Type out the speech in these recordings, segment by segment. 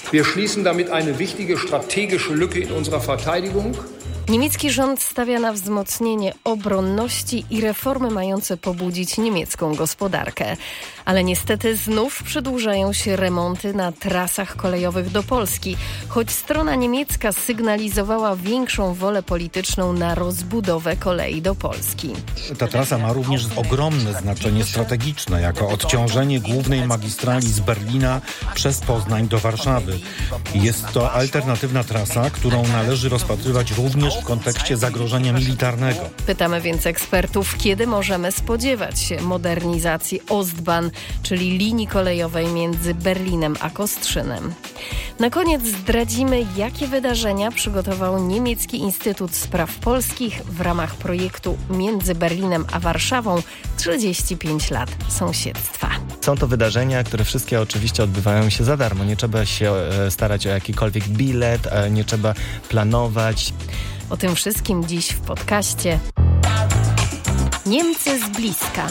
Wir schließen damit eine wichtige strategische Lücke in unserer Verteidigung. Niemiecki rząd stawia na wzmocnienie obronności i reformy mające pobudzić niemiecką gospodarkę. Ale niestety znów przedłużają się remonty na trasach kolejowych do Polski, choć strona niemiecka sygnalizowała większą wolę polityczną na rozbudowę kolei do Polski. Ta trasa ma również ogromne znaczenie strategiczne, jako odciążenie głównej magistrali z Berlina przez Poznań do Warszawy. Jest to alternatywna trasa, którą należy rozpatrywać również w kontekście zagrożenia militarnego. Pytamy więc ekspertów, kiedy możemy spodziewać się modernizacji Ostbahn, czyli linii kolejowej między Berlinem a Kostrzynem. Na koniec zdradzimy, jakie wydarzenia przygotował Niemiecki Instytut Spraw Polskich w ramach projektu Między Berlinem a Warszawą 35 lat sąsiedztwa. Są to wydarzenia, które wszystkie oczywiście odbywają się za darmo. Nie trzeba się starać o jakikolwiek bilet, nie trzeba planować. O tym wszystkim dziś w podcaście Niemcy z bliska.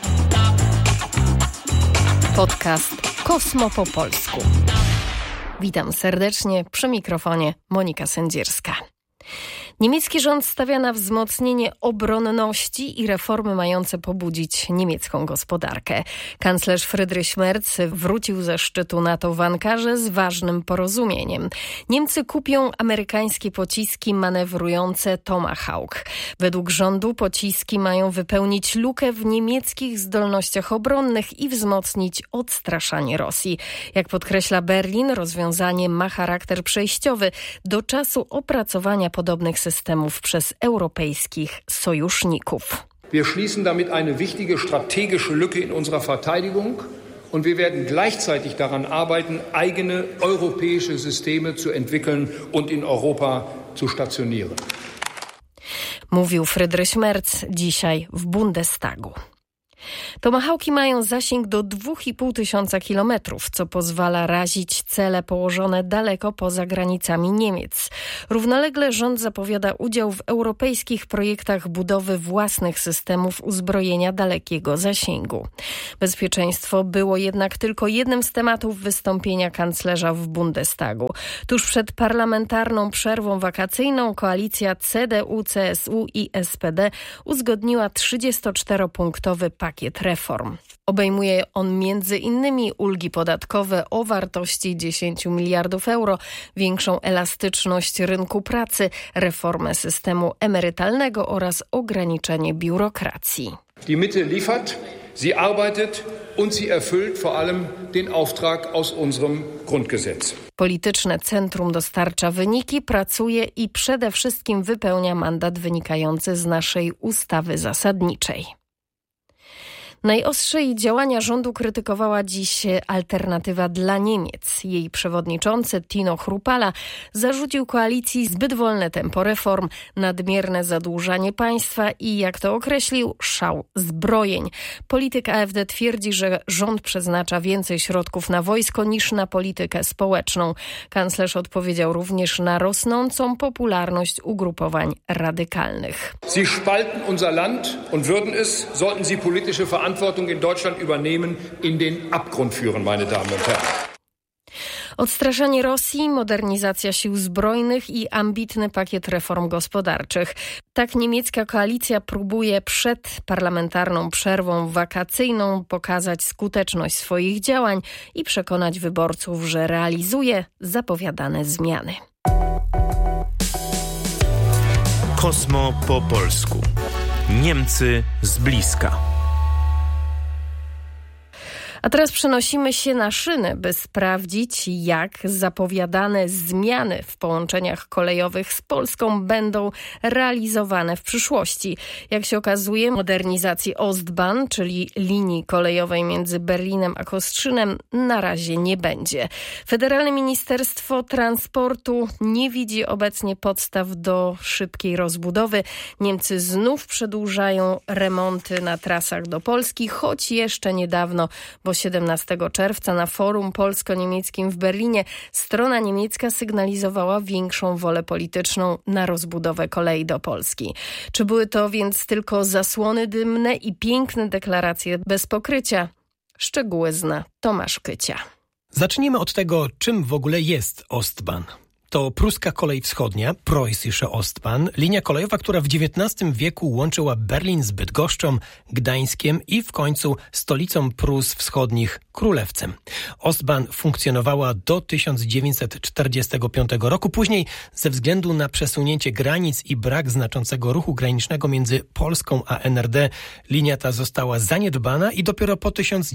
Podcast Kosmo po polsku. Witam serdecznie, przy mikrofonie Monika Sędzierska. Niemiecki rząd stawia na wzmocnienie obronności i reformy mające pobudzić niemiecką gospodarkę. Kanclerz Friedrich Merz wrócił ze szczytu NATO w Ankarze z ważnym porozumieniem. Niemcy kupią amerykańskie pociski manewrujące Tomahawk. Według rządu pociski mają wypełnić lukę w niemieckich zdolnościach obronnych i wzmocnić odstraszanie Rosji. Jak podkreśla Berlin, rozwiązanie ma charakter przejściowy do czasu opracowania podobnych systemów przez europejskich sojuszników. Wir schließen damit eine wichtige strategische Lücke in unserer Verteidigung und wir werden gleichzeitig daran arbeiten, eigene europäische Systeme zu entwickeln und in Europa zu stationieren. Mówił Friedrich Merz dzisiaj w Bundestagu. Tomahawki mają zasięg do 2,5 tysiąca kilometrów, co pozwala razić cele położone daleko poza granicami Niemiec. Równolegle rząd zapowiada udział w europejskich projektach budowy własnych systemów uzbrojenia dalekiego zasięgu. Bezpieczeństwo było jednak tylko jednym z tematów wystąpienia kanclerza w Bundestagu. Tuż przed parlamentarną przerwą wakacyjną koalicja CDU, CSU i SPD uzgodniła 34-punktowy pakiet reform. Obejmuje on m.in. ulgi podatkowe o wartości 10 miliardów euro, większą elastyczność rynku pracy, reformę systemu emerytalnego oraz ograniczenie biurokracji. Die Mitte liefert, sie arbeitet und sie erfüllt vor allem den Auftrag aus unserem Grundgesetz. Polityczne centrum dostarcza wyniki, pracuje i przede wszystkim wypełnia mandat wynikający z naszej ustawy zasadniczej. Najostrzej działania rządu krytykowała dziś Alternatywa dla Niemiec. Jej przewodniczący Tino Chrupalla zarzucił koalicji zbyt wolne tempo reform, nadmierne zadłużanie państwa i, jak to określił, szał zbrojeń. Polityk AfD twierdzi, że rząd przeznacza więcej środków na wojsko niż na politykę społeczną. Kanclerz odpowiedział również na rosnącą popularność ugrupowań radykalnych. Sie spalten unser Land und würden es, sollten sie politische Verantwortung in Deutschland übernehmen, in den Abgrund führen, meine Damen und Herren. Odstraszanie Rosji, modernizacja sił zbrojnych i ambitny pakiet reform gospodarczych. Tak niemiecka koalicja próbuje przed parlamentarną przerwą wakacyjną pokazać skuteczność swoich działań i przekonać wyborców, że realizuje zapowiadane zmiany. Kosmo po polsku. Niemcy z bliska. A teraz przenosimy się na szyny, by sprawdzić, jak zapowiadane zmiany w połączeniach kolejowych z Polską będą realizowane w przyszłości. Jak się okazuje, modernizacji Ostbahn, czyli linii kolejowej między Berlinem a Kostrzynem, na razie nie będzie. Federalne Ministerstwo Transportu nie widzi obecnie podstaw do szybkiej rozbudowy. Niemcy znów przedłużają remonty na trasach do Polski, choć jeszcze niedawno, bo 17 czerwca na forum polsko-niemieckim w Berlinie strona niemiecka sygnalizowała większą wolę polityczną na rozbudowę kolei do Polski. Czy były to więc tylko zasłony dymne i piękne deklaracje bez pokrycia? Szczegóły zna Tomasz Kycia. Zacznijmy od tego, czym w ogóle jest Ostbahn. To pruska kolej wschodnia, Preußische Ostbahn, linia kolejowa, która w XIX wieku łączyła Berlin z Bydgoszczą, Gdańskiem i w końcu stolicą Prus Wschodnich, Królewcem. Ostbahn funkcjonowała do 1945 roku. Później, ze względu na przesunięcie granic i brak znaczącego ruchu granicznego między Polską a NRD, linia ta została zaniedbana i dopiero po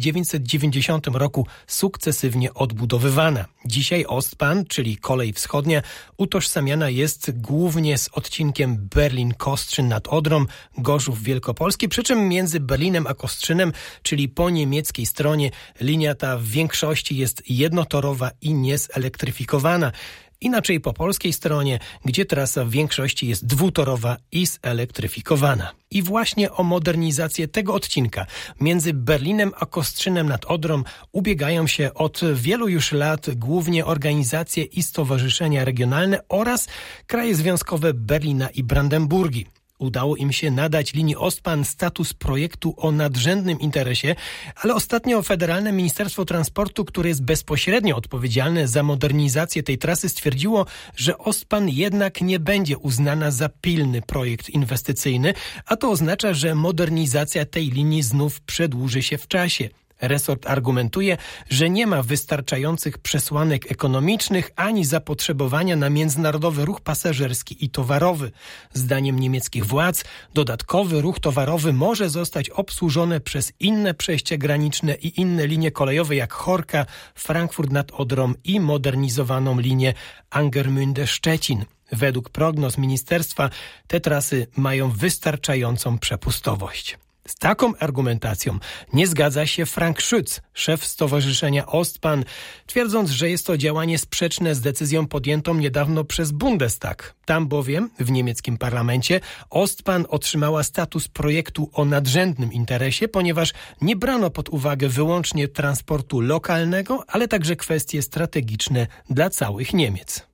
1990 roku sukcesywnie odbudowywana. Dzisiaj Ostbahn, czyli kolej wschodnia, utożsamiana jest głównie z odcinkiem Berlin-Kostrzyn nad Odrą, Gorzów Wielkopolski, przy czym między Berlinem a Kostrzynem, czyli po niemieckiej stronie, linia ta w większości jest jednotorowa i niezelektryfikowana. Inaczej po polskiej stronie, gdzie trasa w większości jest dwutorowa i zelektryfikowana. I właśnie o modernizację tego odcinka między Berlinem a Kostrzynem nad Odrą ubiegają się od wielu już lat głównie organizacje i stowarzyszenia regionalne oraz kraje związkowe Berlina i Brandenburgii. Udało im się nadać linii Ostbahn status projektu o nadrzędnym interesie, ale ostatnio Federalne Ministerstwo Transportu, które jest bezpośrednio odpowiedzialne za modernizację tej trasy, stwierdziło, że Ostbahn jednak nie będzie uznana za pilny projekt inwestycyjny, a to oznacza, że modernizacja tej linii znów przedłuży się w czasie. Resort argumentuje, że nie ma wystarczających przesłanek ekonomicznych ani zapotrzebowania na międzynarodowy ruch pasażerski i towarowy. Zdaniem niemieckich władz dodatkowy ruch towarowy może zostać obsłużony przez inne przejścia graniczne i inne linie kolejowe jak Chorka, Frankfurt nad Odrą i modernizowaną linię Angermünde-Szczecin. Według prognoz ministerstwa te trasy mają wystarczającą przepustowość. Z taką argumentacją nie zgadza się Frank Schütz, szef Stowarzyszenia Ostbahn, twierdząc, że jest to działanie sprzeczne z decyzją podjętą niedawno przez Bundestag. Tam bowiem, w niemieckim parlamencie, Ostbahn otrzymała status projektu o nadrzędnym interesie, ponieważ nie brano pod uwagę wyłącznie transportu lokalnego, ale także kwestie strategiczne dla całych Niemiec.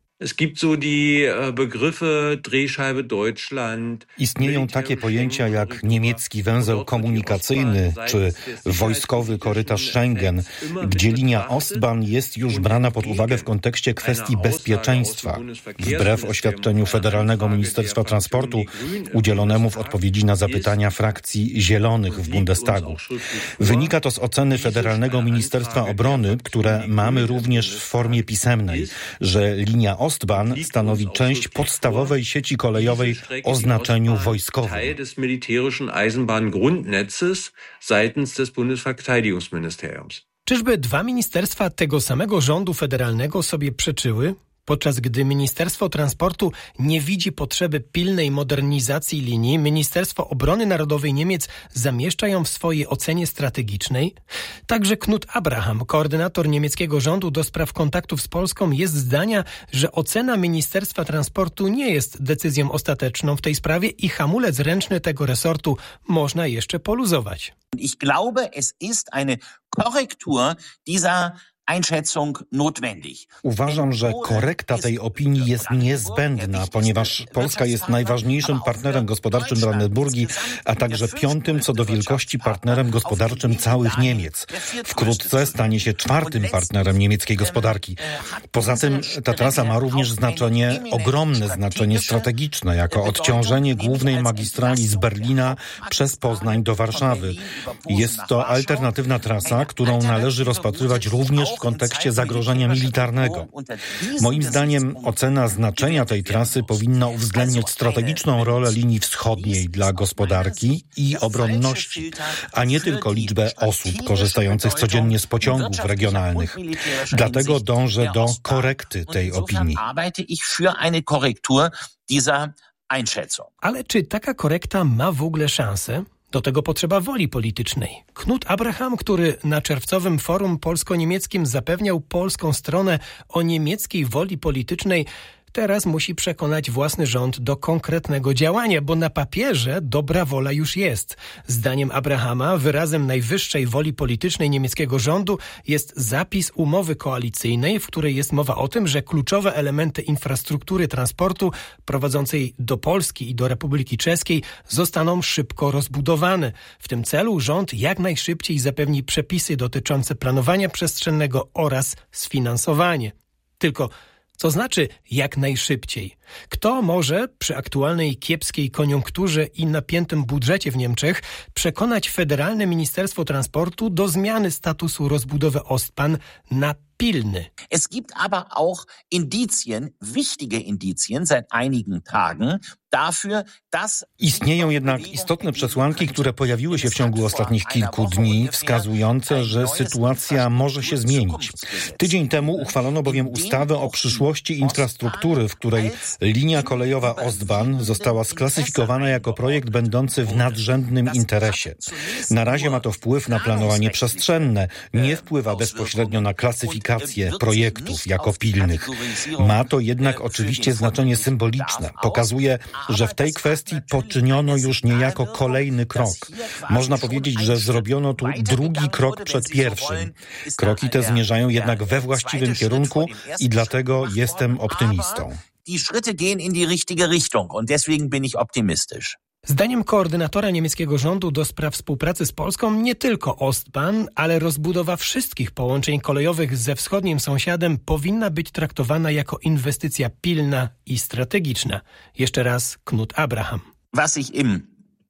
Istnieją takie pojęcia jak niemiecki węzeł komunikacyjny czy wojskowy korytarz Schengen, gdzie linia Ostbahn jest już brana pod uwagę w kontekście kwestii bezpieczeństwa. Wbrew oświadczeniu Federalnego Ministerstwa Transportu udzielonemu w odpowiedzi na zapytania frakcji Zielonych w Bundestagu. Wynika to z oceny Federalnego Ministerstwa Obrony, które mamy również w formie pisemnej, że linia Ostbahn stanowi część podstawowej sieci kolejowej o znaczeniu wojskowym. Czyżby dwa ministerstwa tego samego rządu federalnego sobie przeczyły? Podczas gdy Ministerstwo Transportu nie widzi potrzeby pilnej modernizacji linii, Ministerstwo Obrony Narodowej Niemiec zamieszcza ją w swojej ocenie strategicznej. Także Knut Abraham, koordynator niemieckiego rządu do spraw kontaktów z Polską, jest zdania, że ocena Ministerstwa Transportu nie jest decyzją ostateczną w tej sprawie i hamulec ręczny tego resortu można jeszcze poluzować. Ich glaube, es ist eine Korrektur dieser Uważam, że korekta tej opinii jest niezbędna, ponieważ Polska jest najważniejszym partnerem gospodarczym Brandenburgii, a także piątym co do wielkości partnerem gospodarczym całych Niemiec. Wkrótce stanie się czwartym partnerem niemieckiej gospodarki. Poza tym ta trasa ma również ogromne znaczenie strategiczne, jako odciążenie głównej magistrali z Berlina przez Poznań do Warszawy. Jest to alternatywna trasa, którą należy rozpatrywać również w kontekście zagrożenia militarnego. Moim zdaniem ocena znaczenia tej trasy powinna uwzględniać strategiczną rolę linii wschodniej dla gospodarki i obronności, a nie tylko liczbę osób korzystających codziennie z pociągów regionalnych. Dlatego dążę do korekty tej opinii. Ale czy taka korekta ma w ogóle szansę? Do tego potrzeba woli politycznej. Knut Abraham, który na czerwcowym forum polsko-niemieckim zapewniał polską stronę o niemieckiej woli politycznej, Teraz musi przekonać własny rząd do konkretnego działania, bo na papierze dobra wola już jest. Zdaniem Abrahama wyrazem najwyższej woli politycznej niemieckiego rządu jest zapis umowy koalicyjnej, w której jest mowa o tym, że kluczowe elementy infrastruktury transportu prowadzącej do Polski i do Republiki Czeskiej zostaną szybko rozbudowane. W tym celu rząd jak najszybciej zapewni przepisy dotyczące planowania przestrzennego oraz sfinansowanie. Tylko co znaczy jak najszybciej? Kto może przy aktualnej kiepskiej koniunkturze i napiętym budżecie w Niemczech przekonać Federalne Ministerstwo Transportu do zmiany statusu rozbudowy Ostbahn na pilny? Es gibt aber auch Indizien, wichtige Indizien seit einigen Tagen dafür, dass... Istnieją jednak istotne przesłanki, które pojawiły się w ciągu ostatnich kilku dni, wskazujące, że sytuacja może się zmienić. Tydzień temu uchwalono bowiem ustawę o przyszłości infrastruktury, w której linia kolejowa Ostbahn została sklasyfikowana jako projekt będący w nadrzędnym interesie. Na razie ma to wpływ na planowanie przestrzenne, nie wpływa bezpośrednio na klasyfikację projektów jako pilnych. Ma to jednak oczywiście znaczenie symboliczne. Pokazuje, że w tej kwestii poczyniono już niejako kolejny krok. Można powiedzieć, że zrobiono tu drugi krok przed pierwszym. Kroki te zmierzają jednak we właściwym kierunku i dlatego jestem optymistą. Die Schritte gehen in die richtige Richtung und deswegen bin ich optimistisch. Zdaniem koordynatora niemieckiego rządu do spraw współpracy z Polską nie tylko Ostbahn, ale rozbudowa wszystkich połączeń kolejowych ze wschodnim sąsiadem powinna być traktowana jako inwestycja pilna i strategiczna. Jeszcze raz Knut Abraham. Was sich im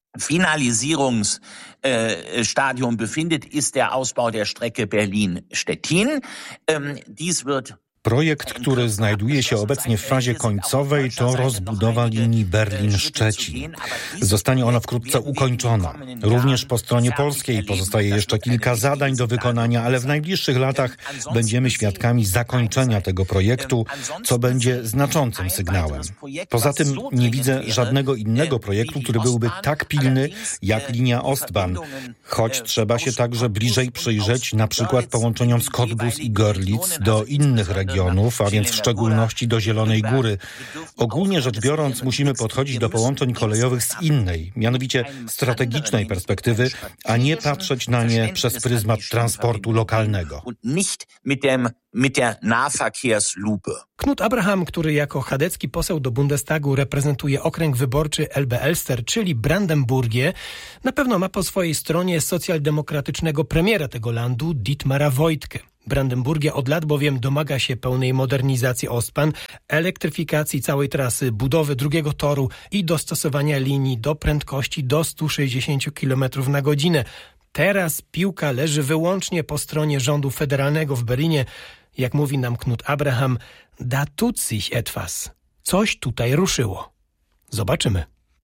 Finalisierungsstadium befindet, ist der Ausbau der Strecke Berlin-Stettin. Dies wird... Projekt, który znajduje się obecnie w fazie końcowej, to rozbudowa linii Berlin-Szczecin. Zostanie ona wkrótce ukończona. Również po stronie polskiej pozostaje jeszcze kilka zadań do wykonania, ale w najbliższych latach będziemy świadkami zakończenia tego projektu, co będzie znaczącym sygnałem. Poza tym nie widzę żadnego innego projektu, który byłby tak pilny jak linia Ostbahn, choć trzeba się także bliżej przyjrzeć na przykład połączeniom z Cottbus i Görlitz do innych regionów, a więc w szczególności do Zielonej Góry. Ogólnie rzecz biorąc, musimy podchodzić do połączeń kolejowych z innej, mianowicie strategicznej perspektywy, a nie patrzeć na nie przez pryzmat transportu lokalnego. Mit der Nahverkehrslupe. Knut Abraham, który jako chadecki poseł do Bundestagu reprezentuje okręg wyborczy Elbe-Elster, czyli Brandenburgię, na pewno ma po swojej stronie socjaldemokratycznego premiera tego landu, Dietmara Woidke. Brandenburgia od lat bowiem domaga się pełnej modernizacji Ostbahn, elektryfikacji całej trasy, budowy drugiego toru i dostosowania linii do prędkości do 160 km na godzinę. Teraz piłka leży wyłącznie po stronie rządu federalnego w Berlinie. Jak mówi nam Knut Abraham, da tut sich etwas. Coś tutaj ruszyło. Zobaczymy.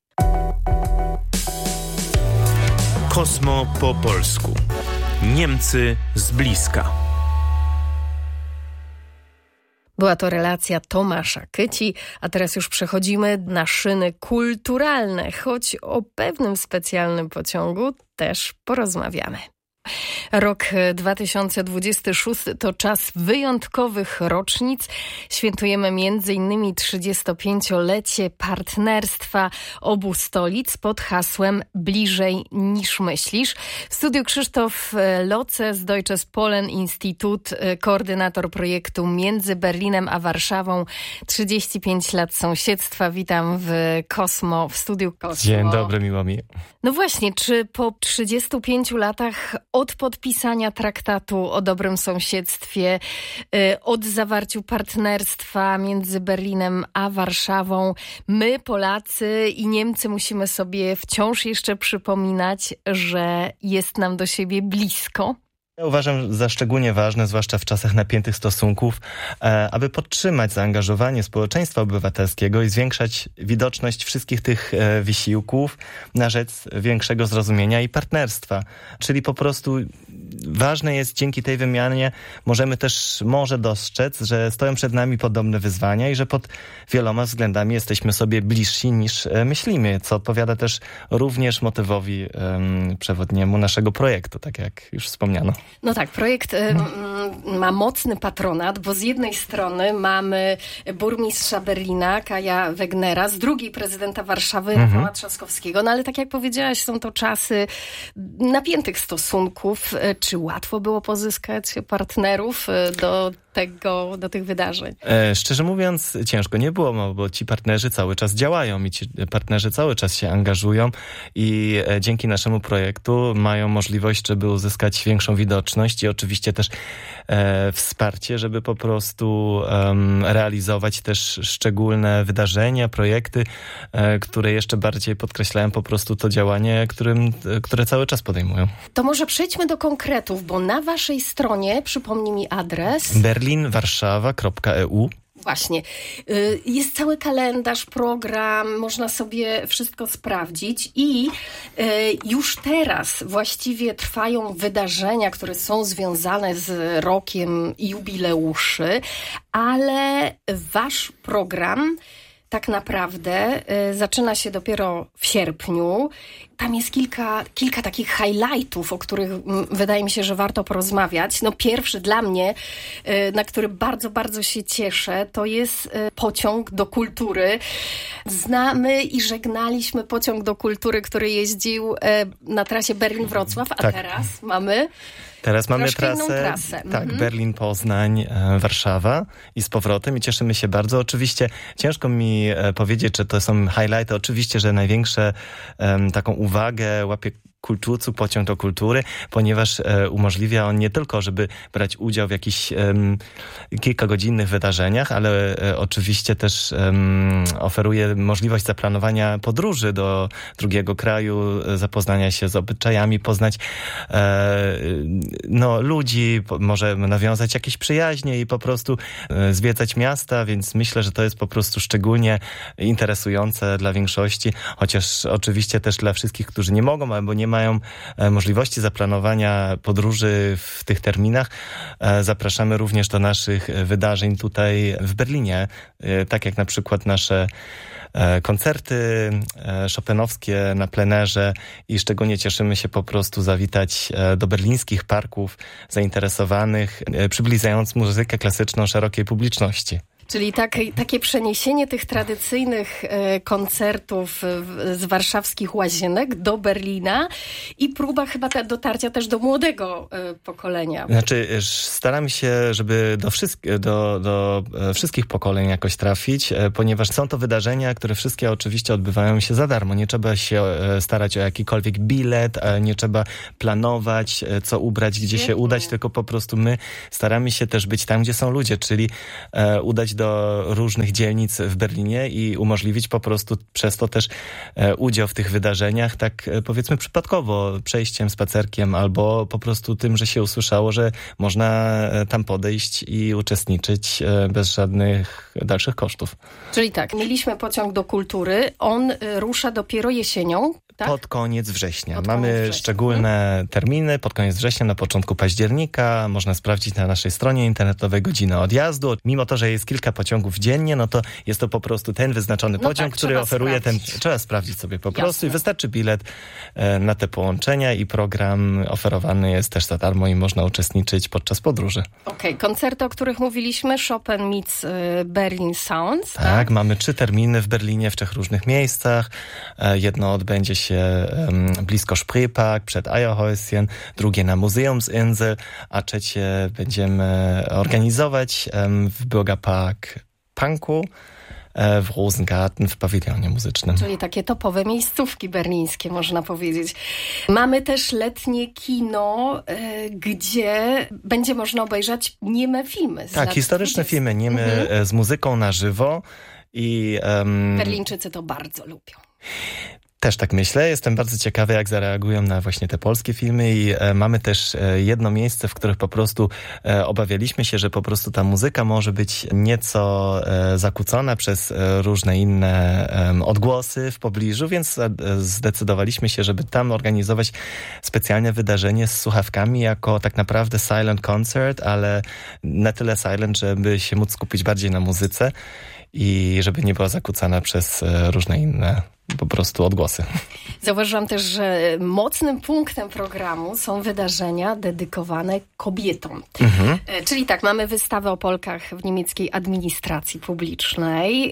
Kosmo po polsku. Niemcy z bliska. Była to relacja Tomasza Kyci, a teraz już przechodzimy na szyny kulturalne, choć o pewnym specjalnym pociągu też porozmawiamy. Rok 2026 to czas wyjątkowych rocznic. Świętujemy m.in. 35-lecie partnerstwa obu stolic pod hasłem Bliżej niż myślisz. W studiu Krzysztof Loce z Deutsches Polen Institut, koordynator projektu Między Berlinem a Warszawą 35 lat sąsiedztwa. Witam w Kosmo, w studiu Kosmo. Dzień dobry, miło mi. No właśnie, czy po 35 latach od podpisania traktatu o dobrym sąsiedztwie, od zawarciu partnerstwa między Berlinem a Warszawą, my, Polacy i Niemcy, musimy sobie wciąż jeszcze przypominać, że jest nam do siebie blisko? Ja uważam za szczególnie ważne, zwłaszcza w czasach napiętych stosunków, aby podtrzymać zaangażowanie społeczeństwa obywatelskiego i zwiększać widoczność wszystkich tych wysiłków na rzecz większego zrozumienia i partnerstwa. Czyli po prostu ważne jest, dzięki tej wymianie możemy też może dostrzec, że stoją przed nami podobne wyzwania i że pod wieloma względami jesteśmy sobie bliżsi niż myślimy, co odpowiada też również motywowi przewodniemu naszego projektu, tak jak już wspomniano. No tak, projekt ma mocny patronat, bo z jednej strony mamy burmistrza Berlina, Kaja Wegnera, z drugiej prezydenta Warszawy, Rafała Trzaskowskiego. No ale tak jak powiedziałaś, są to czasy napiętych stosunków. Czy łatwo było pozyskać partnerów do tych wydarzeń? Szczerze mówiąc, ciężko nie było, bo ci partnerzy cały czas działają i ci partnerzy cały czas się angażują i dzięki naszemu projektu mają możliwość, żeby uzyskać większą widoczność i oczywiście też wsparcie, żeby po prostu realizować też szczególne wydarzenia, projekty, które jeszcze bardziej podkreślają po prostu to działanie, które cały czas podejmują. To może przejdźmy do konkretów, bo na waszej stronie, przypomnij mi adres... berlinwarszawa.eu. Właśnie. Jest cały kalendarz, program, można sobie wszystko sprawdzić i już teraz właściwie trwają wydarzenia, które są związane z rokiem jubileuszy, ale wasz program tak naprawdę zaczyna się dopiero w sierpniu. Tam jest kilka takich highlightów, o których wydaje mi się, że warto porozmawiać. No pierwszy dla mnie, na który bardzo, bardzo się cieszę, to jest pociąg do kultury. Znamy i żegnaliśmy pociąg do kultury, który jeździł na trasie Berlin-Wrocław, a teraz mamy... Teraz mamy trasę. Tak, Berlin-Poznań, Warszawa i z powrotem i cieszymy się bardzo. Oczywiście ciężko mi powiedzieć, czy to są highlighty. Oczywiście, że największe taką uwagę łapie Kulturcu, pociąg do kultury, ponieważ umożliwia on nie tylko, żeby brać udział w jakichś kilkagodzinnych wydarzeniach, ale oczywiście też oferuje możliwość zaplanowania podróży do drugiego kraju, zapoznania się z obyczajami, poznać ludzi, może nawiązać jakieś przyjaźnie i po prostu zwiedzać miasta, więc myślę, że to jest po prostu szczególnie interesujące dla większości, chociaż oczywiście też dla wszystkich, którzy nie mogą albo nie mają możliwości zaplanowania podróży w tych terminach. Zapraszamy również do naszych wydarzeń tutaj w Berlinie, tak jak na przykład nasze koncerty chopinowskie na plenerze i szczególnie cieszymy się po prostu zawitać do berlińskich parków zainteresowanych, przybliżając muzykę klasyczną szerokiej publiczności. Czyli takie przeniesienie tych tradycyjnych koncertów z warszawskich Łazienek do Berlina i próba chyba dotarcia też do młodego pokolenia. Znaczy, staramy się, żeby do wszystkich pokoleń jakoś trafić, ponieważ są to wydarzenia, które wszystkie oczywiście odbywają się za darmo. Nie trzeba się starać o jakikolwiek bilet, nie trzeba planować, co ubrać, gdzie się udać, tylko po prostu my staramy się też być tam, gdzie są ludzie, czyli udać do różnych dzielnic w Berlinie i umożliwić po prostu przez to też udział w tych wydarzeniach, tak powiedzmy przypadkowo, przejściem, spacerkiem albo po prostu tym, że się usłyszało, że można tam podejść i uczestniczyć bez żadnych dalszych kosztów. Czyli tak, mieliśmy pociąg do kultury, on rusza dopiero jesienią, tak? Pod koniec września. Mamy szczególne terminy, pod koniec września, na początku października. Można sprawdzić na naszej stronie internetowej godzinę odjazdu. Mimo to, że jest kilka pociągów dziennie, no to jest to po prostu ten wyznaczony pociąg, który oferuje trzeba sprawdzić sobie po prostu i wystarczy bilet na te połączenia i program oferowany jest też za darmo i można uczestniczyć podczas podróży. Okej, koncerty, o których mówiliśmy, Chopin meets Berlin Sounds. Tak, mamy 3 terminy w Berlinie, w 3 różnych miejscach. Jedno odbędzie się blisko Spreepark, przed Eierhäuschen, drugie na Museumsinsel, a trzecie będziemy organizować w Bürgerpark Pankow, w Rosengarten, w pawilonie muzycznym. Czyli takie topowe miejscówki berlińskie, można powiedzieć. Mamy też letnie kino, gdzie będzie można obejrzeć nieme filmy. Tak, historyczne filmy nieme z muzyką na żywo. I Berlińczycy to bardzo lubią. Też tak myślę. Jestem bardzo ciekawy, jak zareagują na właśnie te polskie filmy i mamy też jedno miejsce, w których po prostu obawialiśmy się, że po prostu ta muzyka może być nieco zakłócona przez różne inne odgłosy w pobliżu, więc zdecydowaliśmy się, żeby tam organizować specjalne wydarzenie z słuchawkami jako tak naprawdę silent concert, ale na tyle silent, żeby się móc skupić bardziej na muzyce i żeby nie była zakłócana przez różne inne po prostu odgłosy. Zauważyłam też, że mocnym punktem programu są wydarzenia dedykowane kobietom. Czyli tak, mamy wystawę o Polkach w niemieckiej administracji publicznej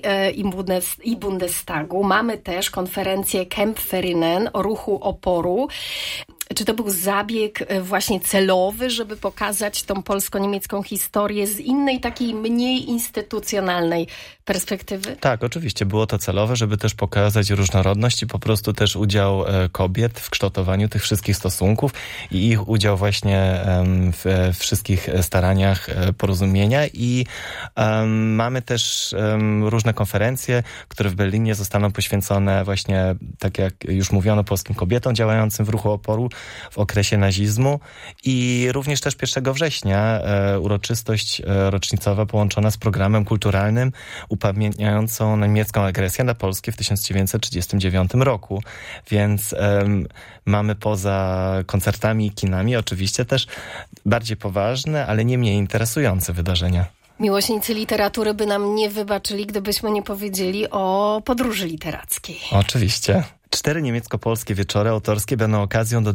i Bundestagu. Mamy też konferencję Kämpferinnen o ruchu oporu. Czy to był zabieg właśnie celowy, żeby pokazać tą polsko-niemiecką historię z innej, takiej mniej instytucjonalnej perspektywy? Tak, oczywiście było to celowe, żeby też pokazać różnorodność i po prostu też udział kobiet w kształtowaniu tych wszystkich stosunków i ich udział właśnie w wszystkich staraniach porozumienia i mamy też różne konferencje, które w Berlinie zostaną poświęcone właśnie, tak jak już mówiono, polskim kobietom działającym w ruchu oporu w okresie nazizmu i również też 1 września uroczystość rocznicowa połączona z programem kulturalnym upamiętniającą niemiecką agresję na Polskę w 1939 roku. Więc mamy poza koncertami i kinami oczywiście też bardziej poważne, ale nie mniej interesujące wydarzenia. Miłośnicy literatury by nam nie wybaczyli, gdybyśmy nie powiedzieli o podróży literackiej. Oczywiście. 4 niemiecko-polskie wieczory autorskie będą okazją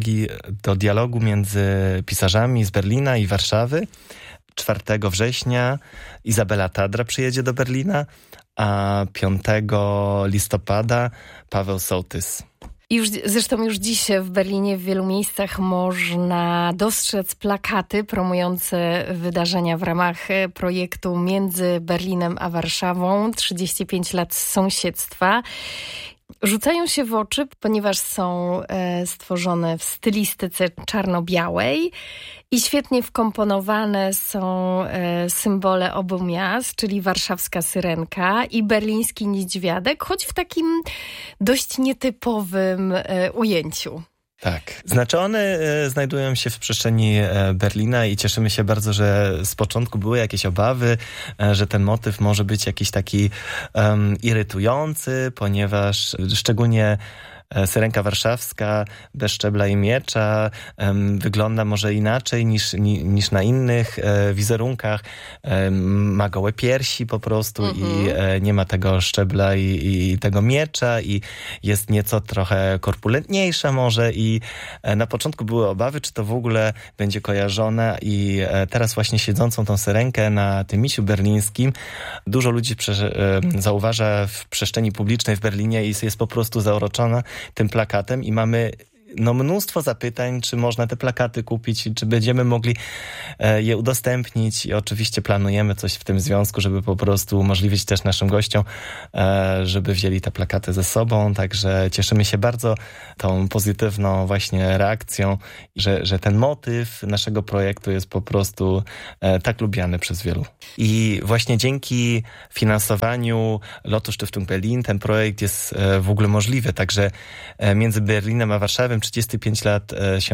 do dialogu między pisarzami z Berlina i Warszawy. 4 września Izabela Tadra przyjedzie do Berlina, a 5 listopada Paweł Sołtys. Zresztą już dziś w Berlinie w wielu miejscach można dostrzec plakaty promujące wydarzenia w ramach projektu Między Berlinem a Warszawą 35 lat sąsiedztwa. Rzucają się w oczy, ponieważ są stworzone w stylistyce czarno-białej i świetnie wkomponowane są symbole obu miast, czyli warszawska syrenka i berliński niedźwiadek, choć w takim dość nietypowym ujęciu. Tak. Znaczy one znajdują się w przestrzeni Berlina i cieszymy się bardzo, że z początku były jakieś obawy, że ten motyw może być jakiś taki irytujący, ponieważ szczególnie syrenka warszawska bez szczebla i miecza wygląda może inaczej niż na innych wizerunkach. Ma gołe piersi po prostu i nie ma tego szczebla i tego miecza i jest nieco trochę korpulentniejsza może i na początku były obawy, czy to w ogóle będzie kojarzone i teraz właśnie siedzącą tą syrenkę na tym misiu berlińskim dużo ludzi zauważa w przestrzeni publicznej w Berlinie i jest po prostu zauroczona tym plakatem i mamy mnóstwo zapytań, czy można te plakaty kupić, czy będziemy mogli je udostępnić i oczywiście planujemy coś w tym związku, żeby po prostu umożliwić też naszym gościom, żeby wzięli te plakaty ze sobą, także cieszymy się bardzo tą pozytywną właśnie reakcją, że ten motyw naszego projektu jest po prostu tak lubiany przez wielu. I właśnie dzięki finansowaniu Lotto Stiftung Berlin ten projekt jest w ogóle możliwy, także między Berlinem a Warszawą 35 lat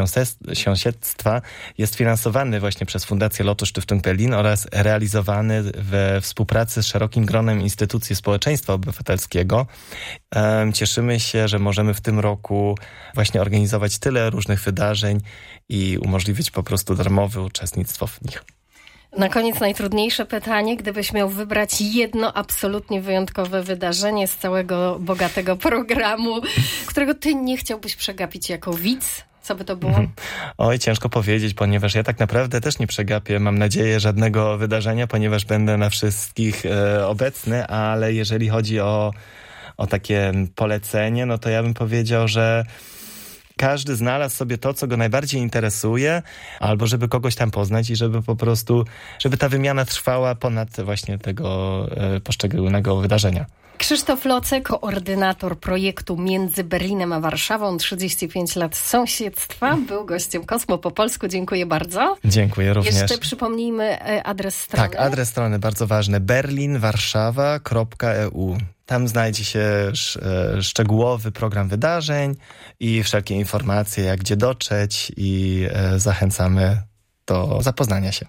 sąsiedztwa jest finansowany właśnie przez Fundację Lotto Stiftung Berlin oraz realizowany we współpracy z szerokim gronem instytucji społeczeństwa obywatelskiego. Cieszymy się, że możemy w tym roku właśnie organizować tyle różnych wydarzeń i umożliwić po prostu darmowe uczestnictwo w nich. Na koniec najtrudniejsze pytanie. Gdybyś miał wybrać jedno absolutnie wyjątkowe wydarzenie z całego bogatego programu, którego ty nie chciałbyś przegapić jako widz, co by to było? Oj, ciężko powiedzieć, ponieważ ja tak naprawdę też nie przegapię, mam nadzieję, żadnego wydarzenia, ponieważ będę na wszystkich obecny, ale jeżeli chodzi o takie polecenie, no to ja bym powiedział, że każdy znalazł sobie to, co go najbardziej interesuje, albo żeby kogoś tam poznać i żeby po prostu, żeby ta wymiana trwała ponad właśnie tego poszczególnego wydarzenia. Krzysztof Loce, koordynator projektu Między Berlinem a Warszawą, 35 lat sąsiedztwa, był gościem Kosmo po polsku. Dziękuję bardzo. Dziękuję również. Jeszcze przypomnijmy adres strony. Tak, adres strony bardzo ważny. berlinwarszawa.eu. Tam znajdzie się szczegółowy program wydarzeń i wszelkie informacje, jak gdzie dotrzeć, i zachęcamy do zapoznania się.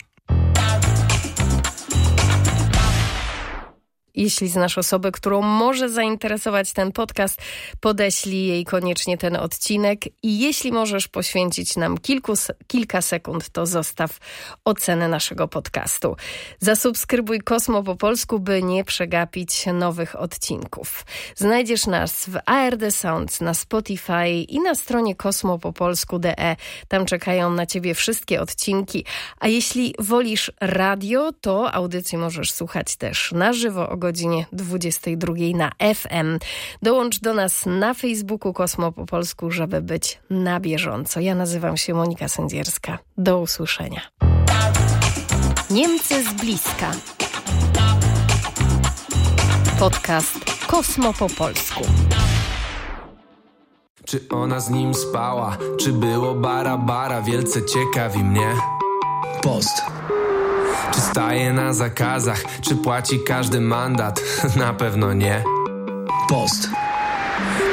Jeśli znasz osobę, którą może zainteresować ten podcast, podeślij jej koniecznie ten odcinek i jeśli możesz poświęcić nam kilka sekund, to zostaw ocenę naszego podcastu. Zasubskrybuj Kosmo po polsku, by nie przegapić nowych odcinków. Znajdziesz nas w ARD Sound, na Spotify i na stronie kosmopopolsku.de. Tam czekają na Ciebie wszystkie odcinki. A jeśli wolisz radio, to audycji możesz słuchać też na żywo o godzinie 22 na FM. Dołącz do nas na Facebooku Kosmo po polsku, żeby być na bieżąco. Ja nazywam się Monika Sędzierska. Do usłyszenia. Niemcy z bliska. Podcast Kosmo po polsku. Czy ona z nim spała? Czy było bara? Wielce ciekawi mnie post. Czy staje na zakazach? Czy płaci każdy mandat? Na pewno nie. Post.